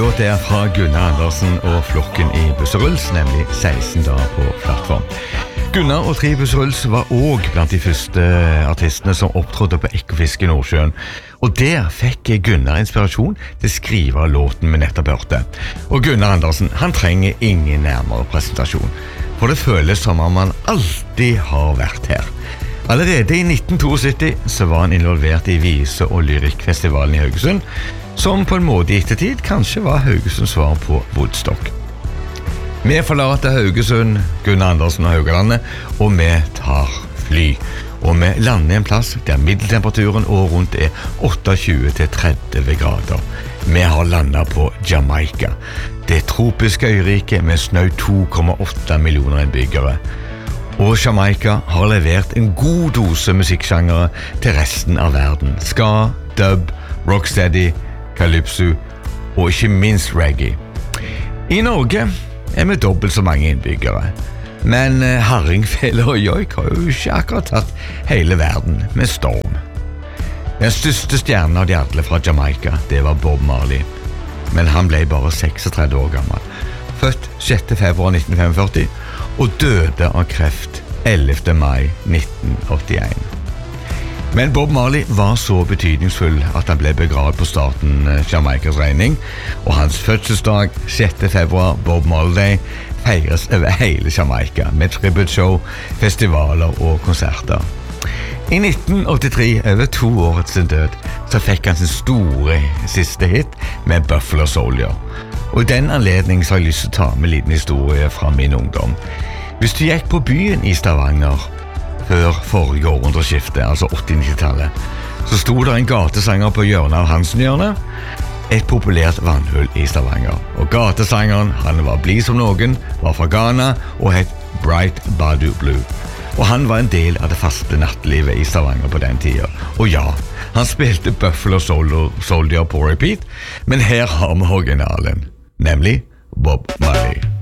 låt fra Gunnar Andersen og flokken i Busseruls, nemlig 16 dager på plattform. Gunnar og Tri Busseruls var også blant de første artistene som opptrådte på Ekofisk i Nordsjøen. Og der fikk Gunnar inspirasjon til å skrive låten vi nettopp hørte. Og Gunnar Andersen, han trenger ingen nærmere presentasjon, for det føles som om han alltid har vært her. Allerede i 1972 så var han involvert i vise- og lyrikkfestivalen i Haugesund, som på en måte i ettertid kanskje var Haugesunds svar på Woodstock. Vi forlater Haugesund, Gunnar Andersen og Haugalandet, og vi tar fly. Og vi lander i en plass der middeltemperaturen året rundt 28-30 grader. Vi har landet på Jamaica, det tropiske øyriket med snaut 2,8 millioner innbyggere. Og Jamaica har levert en god dose musikksjangere til resten av verden. Ska, dub, rocksteady, calypso og ikke minst reggae. I Norge vi dobbelt så mange innbyggere, men Hardingfele og joik har jo ikke akkurat tatt hele verden med storm. Den største stjernen av de alle fra Jamaica, det var Bob Marley, men han ble bare 36 år gammel. Født 6. februar 1945 og døde av kreft 11. mai 1981. Men Bob Marley var så betydningsfull at han ble begravet på staten Jamaicas regning, og hans fødselsdag 6. februar, Bob Marley Day, feires over hele Jamaica med tributeshow, festivaler og konserter. I 1983, over 2 år etter sin død, så fikk han sin store siste hit med Buffalo Soldier. Og i den anledning så har jeg lyst til å ta med en liten historie fra min ungdom. Hvis du gikk på byen i Stavanger før forrige århundreskifte, altså 80-90-tallet, så sto der en gatesanger på hjørnet av Hansen-hjørnet, et populært vannhull i Stavanger. Og gatesangeren, han var blid som noen, var fra Ghana og het Bright Badu Blue. Og han var en del av det faste nattlivet i Stavanger på den tiden. Og ja, han spilte Buffalo Soldier på repeat, men her har vi originalen, nemlig Bob Marley.